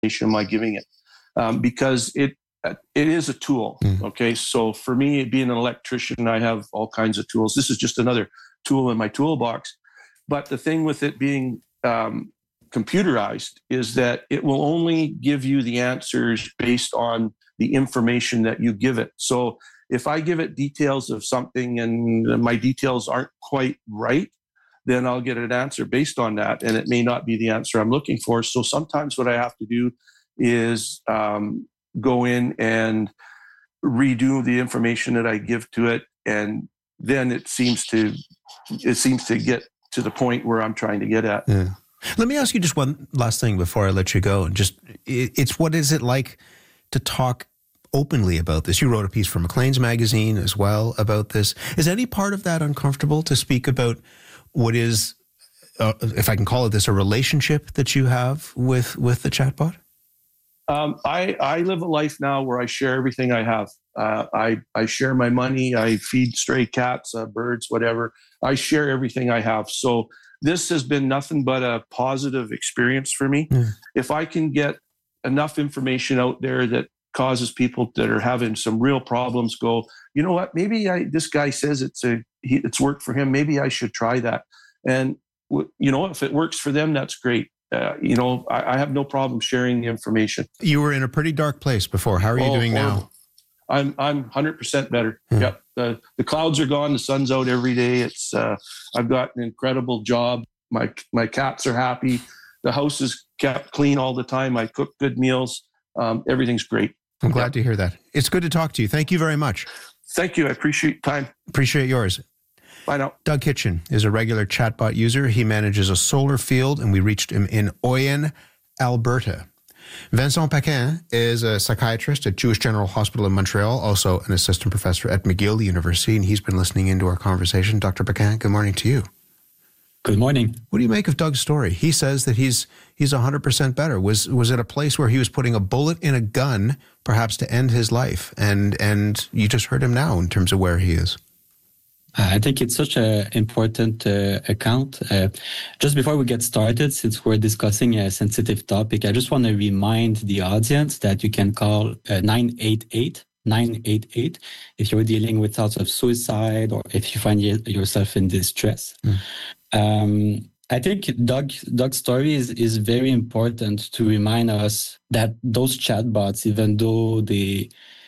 am I giving it? Because it is a tool. Okay. So for me, being an electrician, I have all kinds of tools. This is just another tool in my toolbox. But the thing with it being computerized is that it will only give you the answers based on the information that you give it. So if I give it details of something and my details aren't quite right, then I'll get an answer based on that. And it may not be the answer I'm looking for. So sometimes what I have to do is go in and redo the information that I give to it. And then it seems to get to the point where I'm trying to get at. Yeah. Let me ask you just one last thing before I let you go. It's what is it like to talk openly about this? You wrote a piece for Maclean's magazine as well about this. Is any part of that uncomfortable to speak about what is, if I can call it this, a relationship that you have with the chatbot? I live a life now where I share everything I have. I share my money. I feed stray cats, birds, whatever. I share everything I have. So this has been nothing but a positive experience for me. If I can get enough information out there that causes people that are having some real problems go, you know what, maybe this guy says it's worked for him. Maybe I should try that. And, if it works for them, that's great. I have no problem sharing the information. You were in a pretty dark place before. How are you doing now? I'm 100% better. Yep. The clouds are gone. The sun's out every day. I've got an incredible job. My cats are happy. The house is kept clean all the time. I cook good meals. Everything's great. I'm glad to hear that. It's good to talk to you. Thank you very much. Thank you. I appreciate your time. Appreciate yours. Bye now. Doug Kitchen is a regular chatbot user. He manages a solar field, and we reached him in Oyen, Alberta. Vincent Paquin is a psychiatrist at Jewish General Hospital in Montreal, also an assistant professor at McGill University, and he's been listening into our conversation. Dr. Paquin, good morning to you. Good morning. What do you make of Doug's story? He says that he's 100% better. Was it a place where he was putting a bullet in a gun, perhaps to end his life? And you just heard him now in terms of where he is. I think it's such an important account. Just before we get started, since we're discussing a sensitive topic, I just want to remind the audience that you can call 988 if you're dealing with thoughts of suicide or if you find yourself in distress. I think Doug's story is very important to remind us that those chatbots, even though they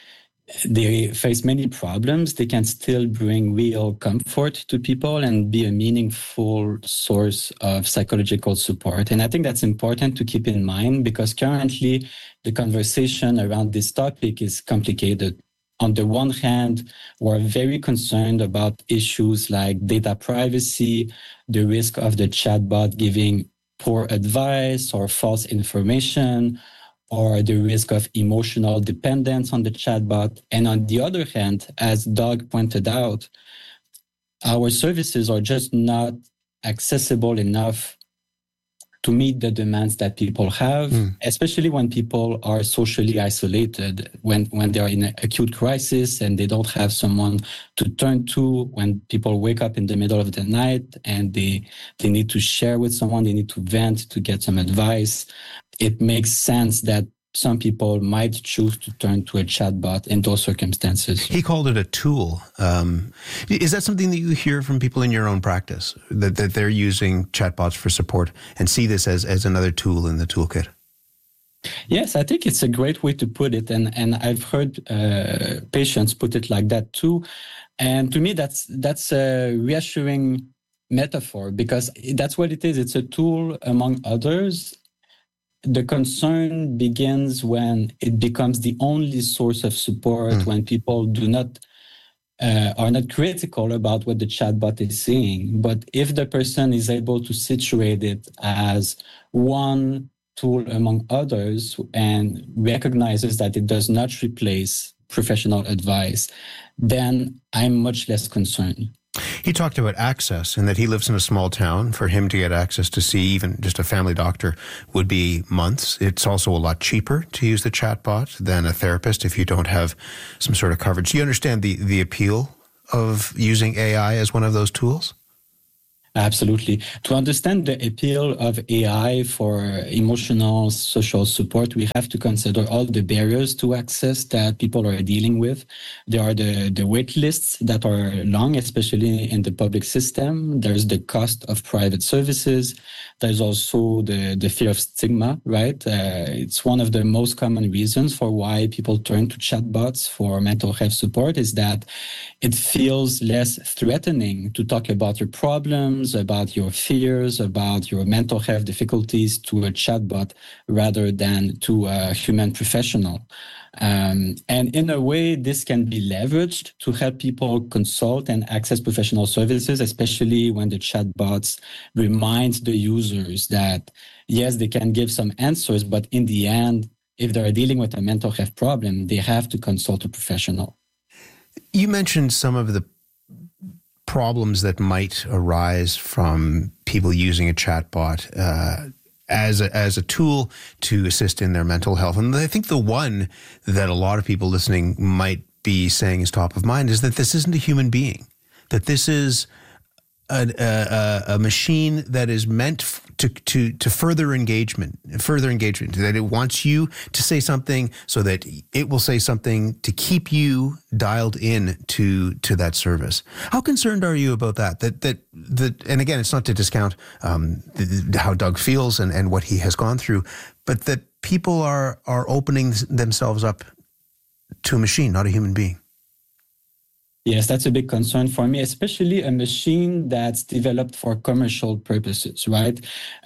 face many problems, they can still bring real comfort to people and be a meaningful source of psychological support. And I think that's important to keep in mind because currently the conversation around this topic is complicated. On the one hand, we're very concerned about issues like data privacy, the risk of the chatbot giving poor advice or false information, or the risk of emotional dependence on the chatbot. And on the other hand, as Doug pointed out, our services are just not accessible enough to meet the demands that people have, especially when people are socially isolated, when they are in an acute crisis and they don't have someone to turn to, when people wake up in the middle of the night and they need to share with someone, they need to vent, to get some advice. It makes sense that some people might choose to turn to a chatbot in those circumstances. He called it a tool. Is that something that you hear from people in your own practice, that they're using chatbots for support and see this as another tool in the toolkit? Yes, I think it's a great way to put it. And I've heard patients put it like that too. And to me, that's a reassuring metaphor because that's what it is. It's a tool among others. The concern begins when it becomes the only source of support, when people are not critical about what the chatbot is saying. But if the person is able to situate it as one tool among others and recognizes that it does not replace professional advice, then I'm much less concerned. He talked about access and that he lives in a small town. For him to get access to see even just a family doctor would be months. It's also a lot cheaper to use the chatbot than a therapist if you don't have some sort of coverage. Do you understand the appeal of using AI as one of those tools? Absolutely. To understand the appeal of AI for emotional, social support, we have to consider all the barriers to access that people are dealing with. There are the wait lists that are long, especially in the public system. There's the cost of private services. There's also the fear of stigma, right? It's one of the most common reasons for why people turn to chatbots for mental health support is that it feels less threatening to talk about your problems, about your fears, about your mental health difficulties to a chatbot rather than to a human professional. And in a way, this can be leveraged to help people consult and access professional services, especially when the chatbots remind the users that, yes, they can give some answers, but in the end, if they're dealing with a mental health problem, they have to consult a professional. You mentioned some of the problems that might arise from people using a chatbot as a tool to assist in their mental health. And I think the one that a lot of people listening might be saying is top of mind is that this isn't a human being, that this is a machine that is meant to further engagement, that it wants you to say something so that it will say something to keep you dialed in to that service. How concerned are you about that? That and again, it's not to discount how Doug feels and what he has gone through, but that people are opening themselves up to a machine, not a human being. Yes, that's a big concern for me, especially a machine that's developed for commercial purposes, right?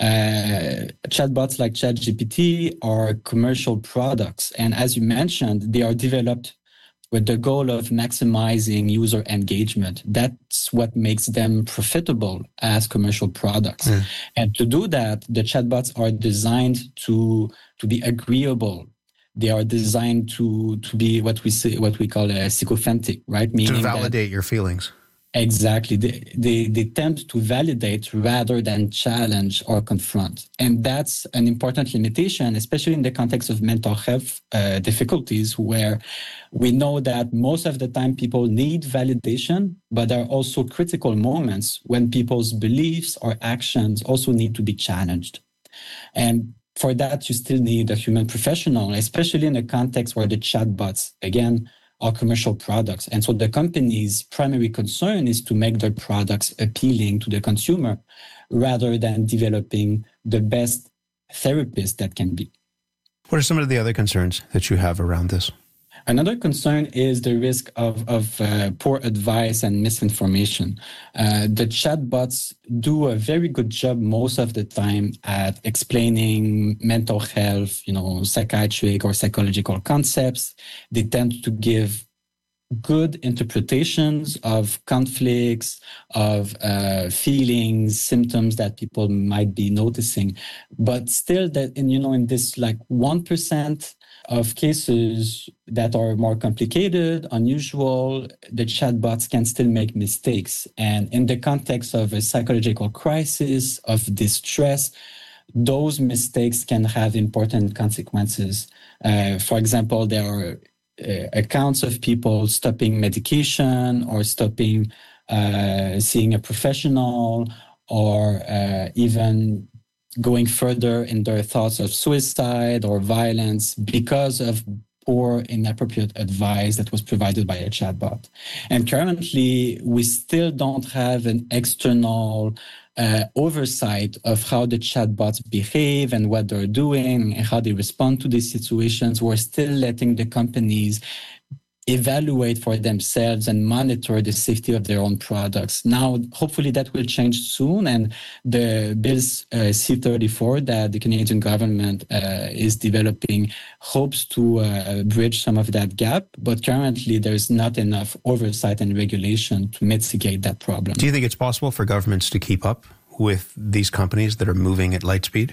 Chatbots like ChatGPT are commercial products. And as you mentioned, they are developed with the goal of maximizing user engagement. That's what makes them profitable as commercial products. Mm. And to do that, the chatbots are designed to be agreeable. They are designed to be what we call a sycophantic, right? Meaning to validate your feelings. Exactly. They tend to validate rather than challenge or confront. And that's an important limitation, especially in the context of mental health difficulties, where we know that most of the time people need validation, but there are also critical moments when people's beliefs or actions also need to be challenged. And for that, you still need a human professional, especially in a context where the chatbots, again, are commercial products. And so the company's primary concern is to make their products appealing to the consumer rather than developing the best therapist that can be. What are some of the other concerns that you have around this? Another concern is the risk of poor advice and misinformation. The chatbots do a very good job most of the time at explaining mental health, psychiatric or psychological concepts. They tend to give good interpretations of conflicts, of feelings, symptoms that people might be noticing. But still that, in this like 1% of cases that are more complicated, unusual, the chatbots can still make mistakes. And in the context of a psychological crisis, of distress, those mistakes can have important consequences. For example, there are accounts of people stopping medication or stopping seeing a professional or even going further in their thoughts of suicide or violence because of poor, inappropriate advice that was provided by a chatbot. And currently, we still don't have an external oversight of how the chatbots behave and what they're doing and how they respond to these situations. We're still letting the companies evaluate for themselves and monitor the safety of their own products. Now, hopefully that will change soon. And the Bills C-34 that the Canadian government is developing hopes to bridge some of that gap. But currently, there's not enough oversight and regulation to mitigate that problem. Do you think it's possible for governments to keep up with these companies that are moving at light speed?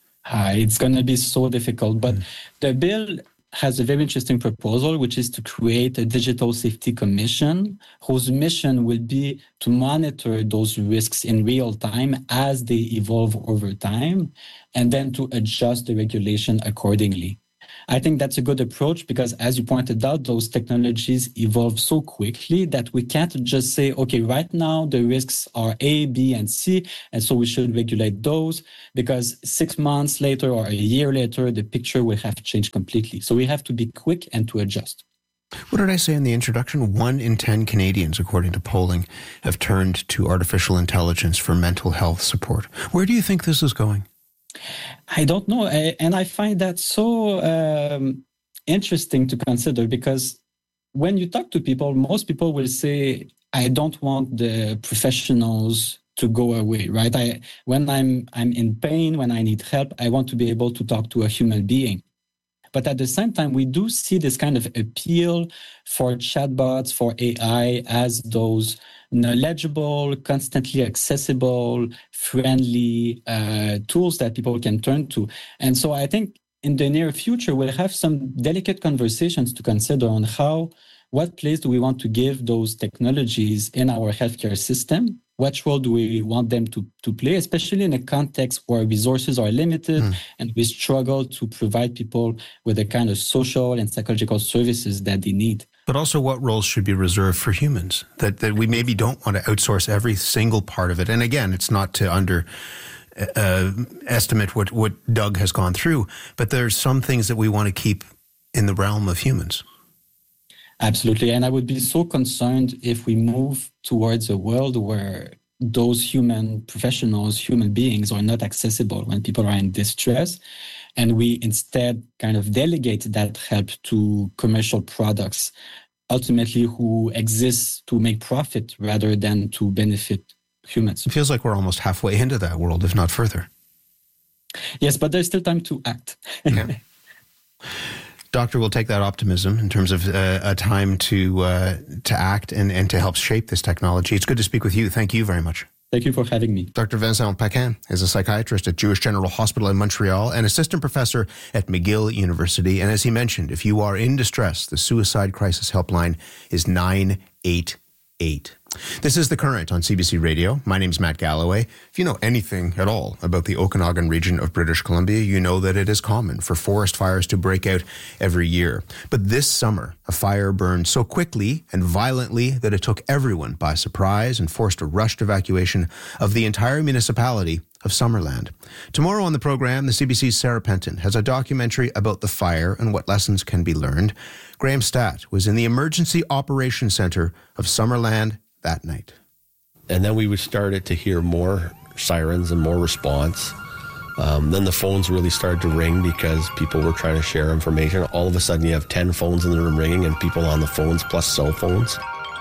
It's going to be so difficult. But the bill has a very interesting proposal, which is to create a digital safety commission whose mission will be to monitor those risks in real time as they evolve over time, and then to adjust the regulation accordingly. I think that's a good approach because, as you pointed out, those technologies evolve so quickly that we can't just say, okay, right now the risks are A, B, and C, and so we should regulate those, because 6 months later or a year later, the picture will have changed completely. So we have to be quick and to adjust. What did I say in the introduction? 1 in 10 Canadians, according to polling, have turned to artificial intelligence for mental health support. Where do you think this is going? I don't know. And I find that so interesting to consider, because when you talk to people, most people will say, I don't want the professionals to go away, right? When I'm in pain, when I need help, I want to be able to talk to a human being. But at the same time, we do see this kind of appeal for chatbots, for AI, as those knowledgeable, constantly accessible, friendly tools that people can turn to. And so I think in the near future, we'll have some delicate conversations to consider on what place do we want to give those technologies in our healthcare system? What role do we want them to play, especially in a context where resources are limited and we struggle to provide people with the kind of social and psychological services that they need? But also, what roles should be reserved for humans? That we maybe don't want to outsource every single part of it. And again, it's not to underestimate what Doug has gone through, but there's some things that we want to keep in the realm of humans. Absolutely. And I would be so concerned if we move towards a world where those human professionals, human beings are not accessible when people are in distress. And we instead kind of delegate that help to commercial products, ultimately who exist to make profit rather than to benefit humans. It feels like we're almost halfway into that world, if not further. Yes, but there's still time to act. Yeah. Doctor, we'll take that optimism in terms of a time to act and to help shape this technology. It's good to speak with you. Thank you very much. Thank you for having me. Dr. Vincent Paquin is a psychiatrist at Jewish General Hospital in Montreal and assistant professor at McGill University. And as he mentioned, if you are in distress, the suicide crisis helpline is 988. This is The Current on CBC Radio. My name's Matt Galloway. If you know anything at all about the Okanagan region of British Columbia, you know that it is common for forest fires to break out every year. But this summer, a fire burned so quickly and violently that it took everyone by surprise and forced a rushed evacuation of the entire municipality of Summerland. Tomorrow on the program, the CBC's Sarah Penton has a documentary about the fire and what lessons can be learned. Graham Statt was in the Emergency Operations Center of Summerland that night. And then we would start to hear more sirens and more response. Then the phones really started to ring because people were trying to share information. All of a sudden you have 10 phones in the room ringing and people on the phones plus cell phones.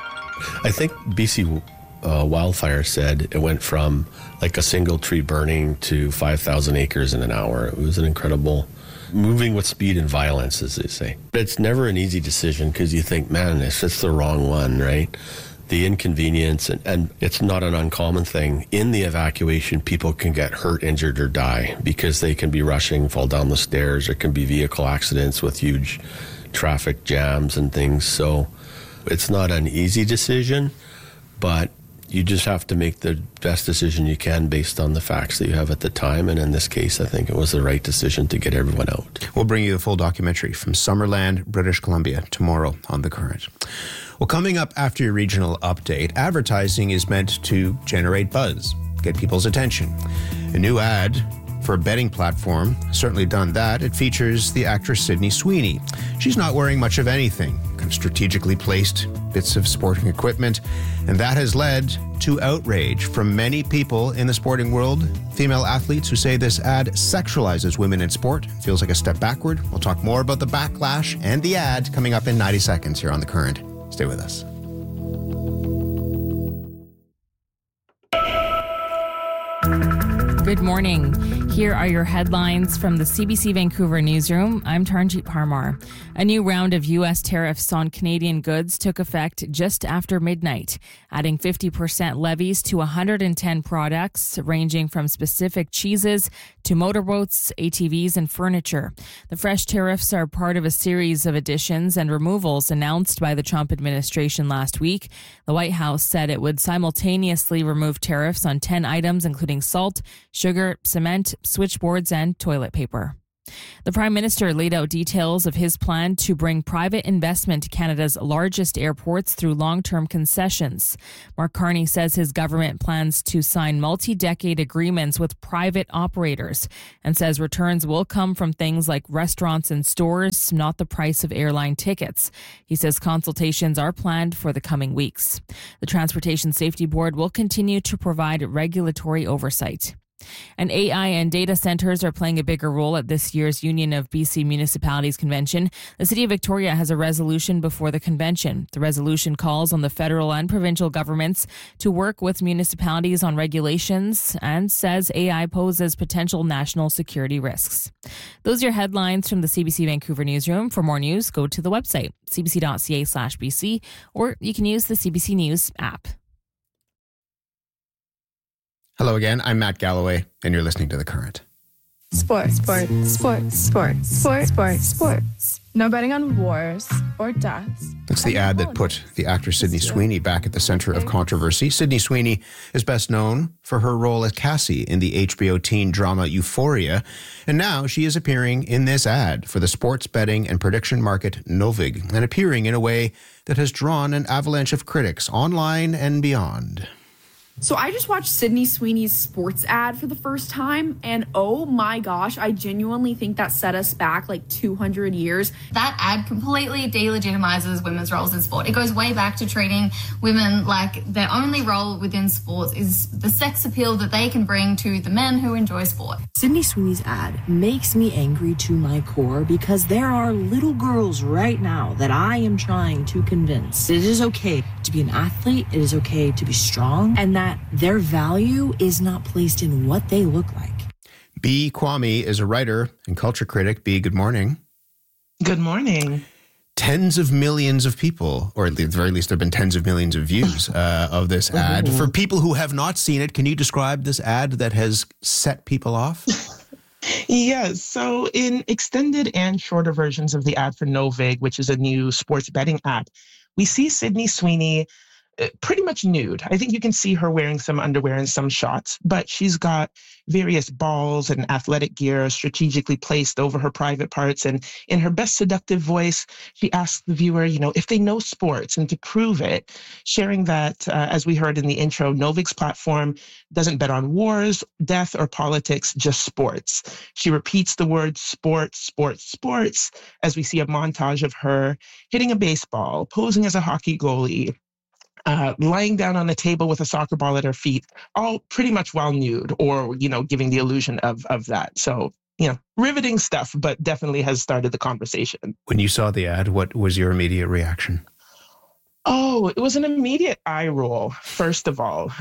I think BC Wildfire said it went from like a single tree burning to 5,000 acres in an hour. It was an incredible, moving with speed and violence, as they say. But it's never an easy decision because you think, man, if it's the wrong one, right? The inconvenience, and it's not an uncommon thing. In the evacuation, people can get hurt, injured, or die because they can be rushing, fall down the stairs. There can be vehicle accidents with huge traffic jams and things. So it's not an easy decision, but you just have to make the best decision you can based on the facts that you have at the time. And in this case, I think it was the right decision to get everyone out. We'll bring you the full documentary from Summerland, British Columbia, tomorrow on The Current. Well, coming up after your regional update, advertising is meant to generate buzz, get people's attention. A new ad for a betting platform has certainly done that. It features the actress Sydney Sweeney. She's not wearing much of anything, kind of strategically placed bits of sporting equipment, and that has led to outrage from many people in the sporting world, female athletes who say this ad sexualizes women in sport. It feels like a step backward. We'll talk more about the backlash and the ad coming up in 90 seconds here on The Current. Stay with us. Good morning. Here are your headlines from the CBC Vancouver newsroom. I'm Taranjeet Parmar. A new round of U.S. tariffs on Canadian goods took effect just after midnight, adding 50% levies to 110 products, ranging from specific cheeses to motorboats, ATVs, and furniture. The fresh tariffs are part of a series of additions and removals announced by the Trump administration last week. The White House said it would simultaneously remove tariffs on 10 items, including salt, sugar, cement, switchboards, and toilet paper. The Prime Minister laid out details of his plan to bring private investment to Canada's largest airports through long-term concessions. Mark Carney says his government plans to sign multi-decade agreements with private operators and says returns will come from things like restaurants and stores, not the price of airline tickets. He says consultations are planned for the coming weeks. The Transportation Safety Board will continue to provide regulatory oversight. And AI and data centers are playing a bigger role at this year's Union of BC Municipalities Convention. The City of Victoria has a resolution before the convention. The resolution calls on the federal and provincial governments to work with municipalities on regulations and says AI poses potential national security risks. Those are your headlines from the CBC Vancouver newsroom. For more news, go to the website, cbc.ca/BC, or you can use the CBC News app. Hello again, I'm Matt Galloway, and you're listening to The Current. Sports. No betting on wars or deaths. That's the ad that put the actor Sydney Sweeney back at the center of controversy. Sydney Sweeney is best known for her role as Cassie in the HBO teen drama Euphoria, and now she is appearing in this ad for the sports betting and prediction market Novig, and appearing in a way that has drawn an avalanche of critics online and beyond. So I just watched Sydney Sweeney's sports ad for the first time, and oh my gosh, I genuinely think that set us back like 200 years. That ad completely delegitimizes women's roles in sport. It goes way back to treating women like their only role within sports is the sex appeal that they can bring to the men who enjoy sport. Sydney Sweeney's ad makes me angry to my core because there are little girls right now that I am trying to convince it is okay to be an athlete, it is okay to be strong, and that their value is not placed in what they look like. Bea Kwame is a writer and culture critic. Bea, good morning. Good morning. Tens of millions of people, or at the very least there have been tens of millions of views of this ad. For people who have not seen it, can you describe this ad that has set people off? Yes. So in extended and shorter versions of the ad for Novig, which is a new sports betting app, we see Sydney Sweeney pretty much nude. I think you can see her wearing some underwear in some shots, but she's got various balls and athletic gear strategically placed over her private parts. And in her best seductive voice, she asks the viewer, if they know sports, and to prove it, sharing that, as we heard in the intro, Novig's platform doesn't bet on wars, death, or politics, just sports. She repeats the word sports, sports, sports, as we see a montage of her hitting a baseball, posing as a hockey goalie, lying down on a table with a soccer ball at her feet, all pretty much while nude, or, giving the illusion of that. So, riveting stuff, but definitely has started the conversation. When you saw the ad, what was your immediate reaction? Oh, it was an immediate eye roll, first of all.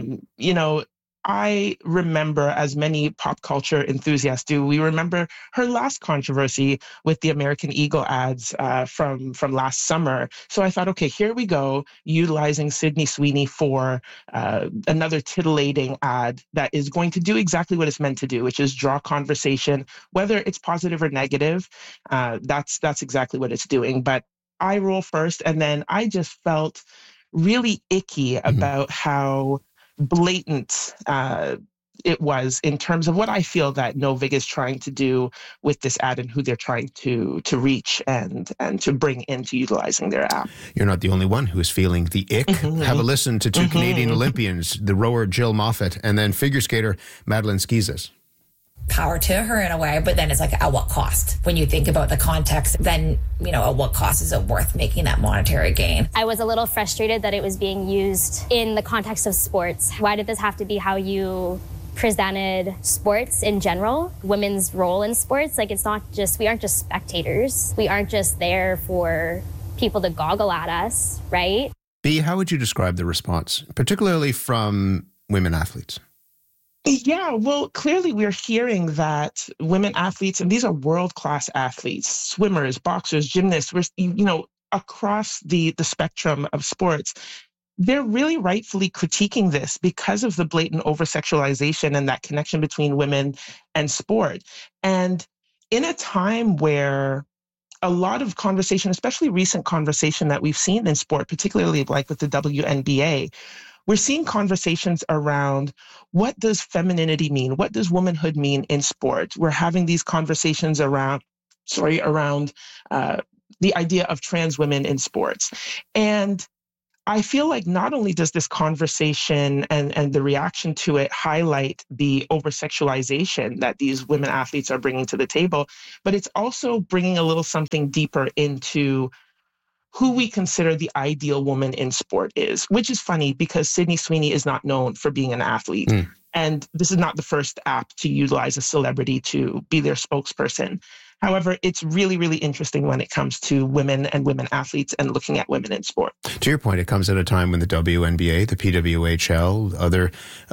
I remember, as many pop culture enthusiasts do, we remember her last controversy with the American Eagle ads from last summer. So I thought, okay, here we go, utilizing Sydney Sweeney for another titillating ad that is going to do exactly what it's meant to do, which is draw conversation, whether it's positive or negative. That's exactly what it's doing. But I roll first, and then I just felt really icky about how blatant it was in terms of what I feel that Novig is trying to do with this ad and who they're trying to reach and to bring into utilizing their app. You're not the only one who is feeling the ick. Have a listen to two Canadian Olympians, the rower Jill Moffatt and then figure skater Madeline Skeezes. Power to her in a way, but then it's like, at what cost? When you think about the context, then, at what cost is it worth making that monetary gain? I was a little frustrated that it was being used in the context of sports. Why did this have to be how you presented sports in general? Women's role in sports, it's not just, we aren't just spectators. We aren't just there for people to goggle at us, right? Bea, how would you describe the response, particularly from women athletes? Yeah, well, clearly we're hearing that women athletes, and these are world-class athletes, swimmers, boxers, gymnasts, across the spectrum of sports, they're really rightfully critiquing this because of the blatant over-sexualization and that connection between women and sport. And in a time where a lot of conversation, especially recent conversation that we've seen in sport, particularly like with the WNBA, we're seeing conversations around what does femininity mean? What does womanhood mean in sport? We're having these conversations around the idea of trans women in sports. And I feel like not only does this conversation and the reaction to it highlight the over-sexualization that these women athletes are bringing to the table, but it's also bringing a little something deeper into who we consider the ideal woman in sport is, which is funny because Sydney Sweeney is not known for being an athlete. And this is not the first app to utilize a celebrity to be their spokesperson. However, it's really, really interesting when it comes to women and women athletes and looking at women in sport. To your point, it comes at a time when the WNBA, the PWHL, other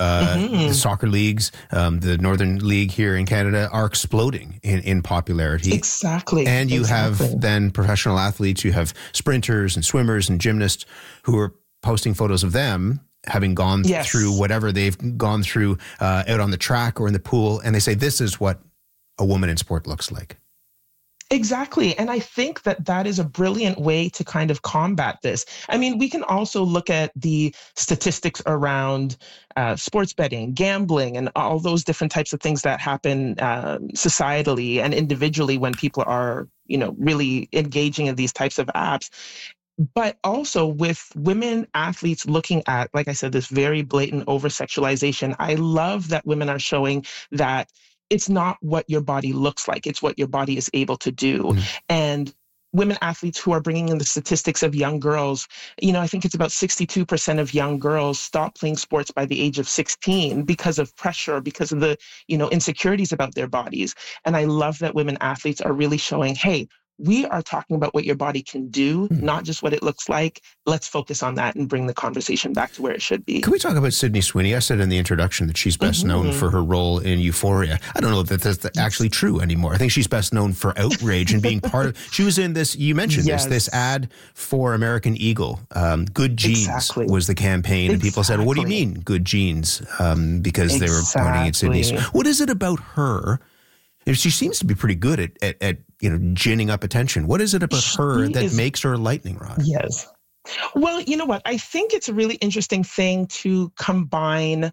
soccer leagues, the Northern League here in Canada are exploding in popularity. Exactly. And you have then professional athletes, you have sprinters and swimmers and gymnasts who are posting photos of them having gone through whatever they've gone through out on the track or in the pool. And they say, this is what a woman in sport looks like. Exactly. And I think that is a brilliant way to kind of combat this. I mean, we can also look at the statistics around sports betting, gambling, and all those different types of things that happen societally and individually when people are, really engaging in these types of apps. But also with women athletes looking at, like I said, this very blatant over-sexualization. I love that women are showing that it's not what your body looks like. It's what your body is able to do. And women athletes who are bringing in the statistics of young girls, I think it's about 62% of young girls stop playing sports by the age of 16 because of pressure, because of the, insecurities about their bodies. And I love that women athletes are really showing, hey, we are talking about what your body can do, not just what it looks like. Let's focus on that and bring the conversation back to where it should be. Can we talk about Sydney Sweeney? I said in the introduction that she's best known for her role in Euphoria. I don't know if that's actually true anymore. I think she's best known for outrage and being part of... She was in this, you mentioned this ad for American Eagle. Good Genes was the campaign. And people said, what do you mean, good genes? Because they were pointing at Sydney. What is it about her? She seems to be pretty good at ginning up attention. What is it about her that makes her a lightning rod? Yes. Well, you know what? I think it's a really interesting thing to combine,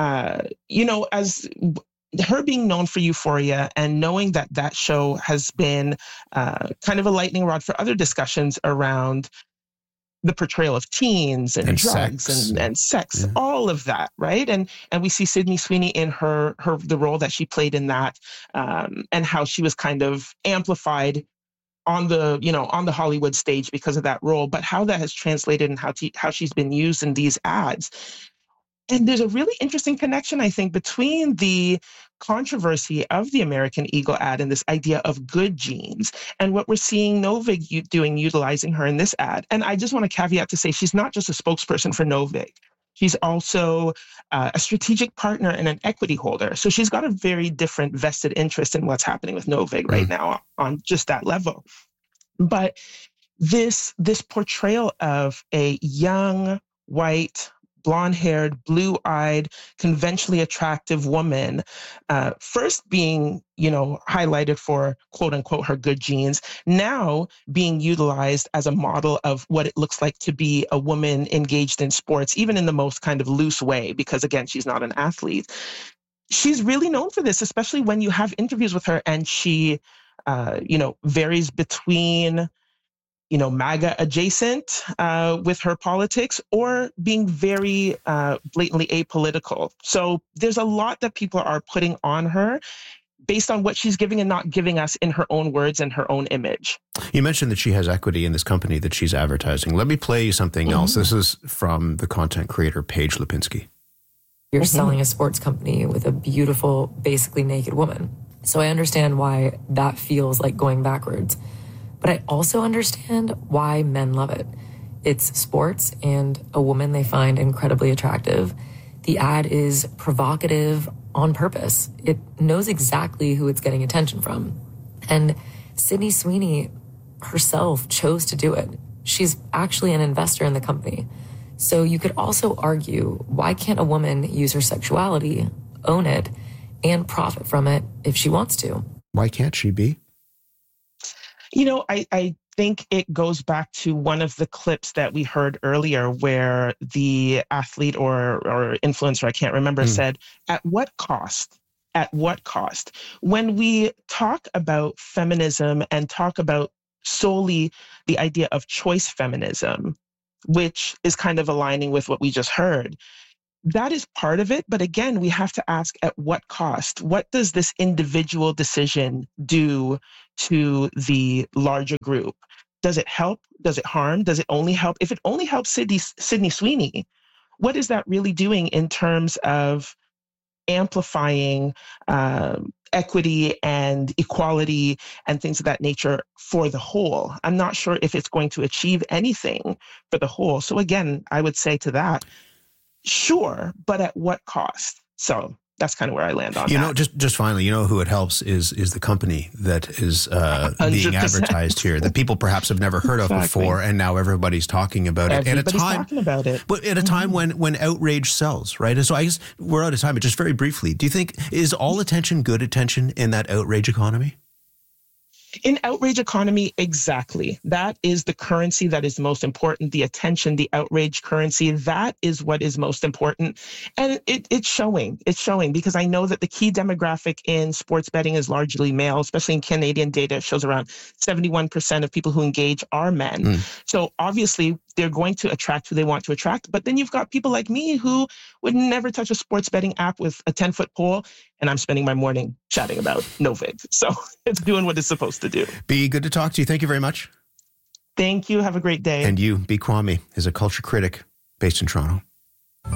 as her being known for Euphoria and knowing that show has been kind of a lightning rod for other discussions around the portrayal of teens and drugs and sex, all of that, right? And we see Sydney Sweeney in the role that she played in that, and how she was kind of amplified on the Hollywood stage because of that role, but how that has translated and how she's been used in these ads. And there's a really interesting connection, I think, between the controversy of the American Eagle ad and this idea of good genes and what we're seeing Novig doing, utilizing her in this ad. And I just want to caveat to say she's not just a spokesperson for Novig. She's also a strategic partner and an equity holder. So she's got a very different vested interest in what's happening with Novig right now on just that level. But this portrayal of a young, white, blonde-haired, blue-eyed, conventionally attractive woman, first being, highlighted for quote-unquote her good genes, now being utilized as a model of what it looks like to be a woman engaged in sports, even in the most kind of loose way, because again, she's not an athlete. She's really known for this, especially when you have interviews with her and she, varies between MAGA adjacent with her politics or being very blatantly apolitical. So there's a lot that people are putting on her based on what she's giving and not giving us in her own words and her own image. You mentioned that she has equity in this company that she's advertising. Let me play you something else. This is from the content creator Paige Lipinski. You're selling a sports company with a beautiful, basically naked woman. So I understand why that feels like going backwards. But I also understand why men love it. It's sports and a woman they find incredibly attractive. The ad is provocative on purpose. It knows exactly who it's getting attention from. And Sydney Sweeney herself chose to do it. She's actually an investor in the company. So you could also argue, why can't a woman use her sexuality, own it, and profit from it if she wants to? Why can't she be? I think it goes back to one of the clips that we heard earlier where the athlete or influencer, I can't remember, said, at what cost? At what cost? When we talk about feminism and talk about solely the idea of choice feminism, which is kind of aligning with what we just heard, that is part of it. But again, we have to ask at what cost? What does this individual decision do to the larger group? Does it help? Does it harm? Does it only help? If it only helps Sydney Sweeney, what is that really doing in terms of amplifying equity and equality and things of that nature for the whole? I'm not sure if it's going to achieve anything for the whole. So again, I would say to that, sure, but at what cost? So that's kind of where I land on that. Just finally, who it helps is the company that is being advertised here, that people perhaps have never heard of before, and now everybody's talking about it. Talking about it. But at a time when outrage sells, right? And so I guess we're out of time, but just very briefly, do you think, is all attention good attention in that outrage economy? In outrage economy, exactly. That is the currency that is most important. The attention, the outrage currency, that is what is most important. And it's showing. It's showing because I know that the key demographic in sports betting is largely male, especially in Canadian data. It shows around 71% of people who engage are men. So obviously, they're going to attract who they want to attract. But then you've got people like me who would never touch a sports betting app with a 10-foot pole, and I'm spending my morning chatting about Novig. So it's doing what it's supposed to do. B, good to talk to you. Thank you very much. Thank you. Have a great day. And you, B. Kwame, is a culture critic based in Toronto.